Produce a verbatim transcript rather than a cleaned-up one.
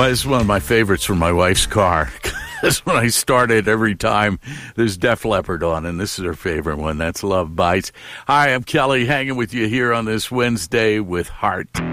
My, this is one of my favorites from my wife's car. Because when I start it every time, there's Def Leppard on, and this is her favorite one. That's Love Bites. Hi, I'm Kelly, hanging with you here on this Wednesday with Heart.